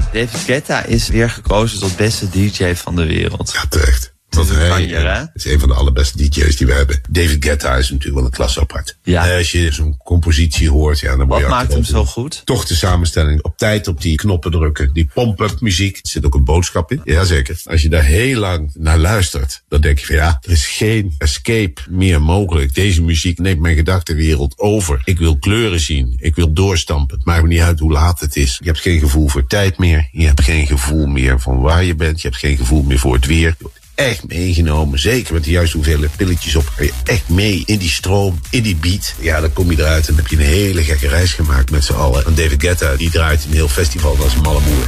David Guetta is weer gekozen tot beste DJ van de wereld. Ja, terecht. Want hij is een van de allerbeste DJ's die we hebben. David Guetta is natuurlijk wel een klasse apart. Ja. Als je zo'n compositie hoort, ja, dan word je Wat maakt hem zo goed? Toch de samenstelling. Op tijd op die knoppen drukken. Die pump-up muziek. Er zit ook een boodschap in. Jazeker. Als je daar heel lang naar luistert, dan denk je van ja, er is geen escape meer mogelijk. Deze muziek neemt mijn gedachtenwereld over. Ik wil kleuren zien. Ik wil doorstampen. Het maakt me niet uit hoe laat het is. Je hebt geen gevoel voor tijd meer. Je hebt geen gevoel meer van waar je bent. Je hebt geen gevoel meer voor het weer. Echt meegenomen, zeker met de juiste hoeveelheid pilletjes op. Ga je echt mee in die stroom, in die beat. Ja, dan kom je eruit en heb je een hele gekke reis gemaakt met z'n allen. En David Guetta, die draait een heel festival als een malle moer.